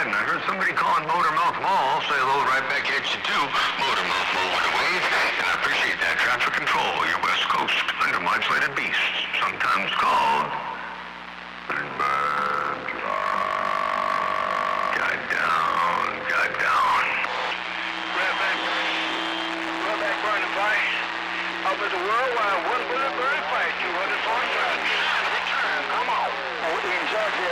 and I heard somebody calling Motormouth Mall. I'll say hello right back at you, too. Motormouth Mall with a wave, and I appreciate that. Traffic control, your West Coast undermodulated beast, sometimes called Bird. Got down. Back burning fight. Up at the worldwide one bullet burning fight. 240 drive. Return. Come on. In Georgia,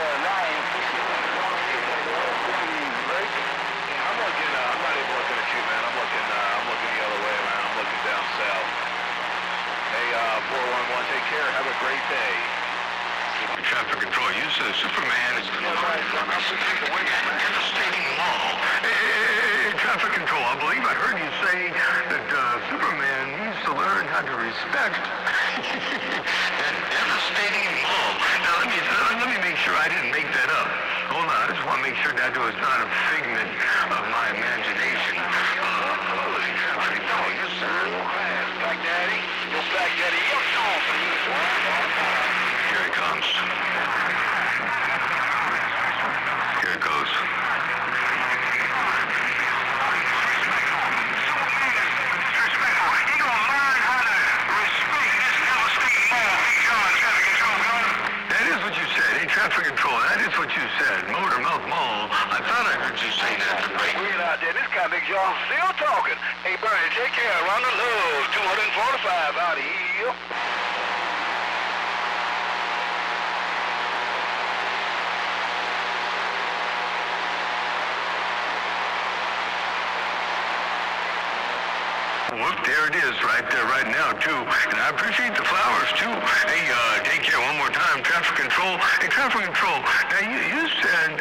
9. Break. I'm looking. I'm not even looking at you, man. I'm looking the other way, man. I'm looking down south. Hey, 411. Take care. Have a great day. Traffic control. You said Superman is the devastating law. Hey, traffic control. I believe I heard you say that Superman needs to learn how to respect that devastating law. Now let me make sure I didn't make that up. Hold on. I just want to make sure that was not a figment of my imagination. Traffic control. Yes, sir. Back Daddy. Yo, Back Daddy. Yo, Sean. Here it comes. Here it goes. That is what you said. Hey, traffic control. That is what you said. Motormouth Mall. I thought I heard you say that. We're out there. This guy makes y'all still talking. Hey, Bernie, take care. Run the love. 245 out of here. Whoop, there it is, right there, right now, too. And I appreciate the flowers, too. Hey, take care one more time. Traffic control. Hey, traffic control. Now, you said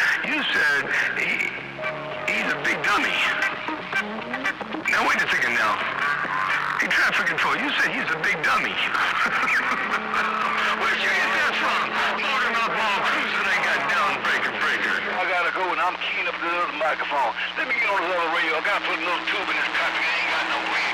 he's a big dummy. Now, wait a second now. Hey, traffic control, you said he's a big dummy. Where'd you get that from? Motormouth Mall cruising, I got down, breaker. I gotta go, and I'm keying up the other microphone. Let me get on the other radio. I gotta put a little tube in this traffic.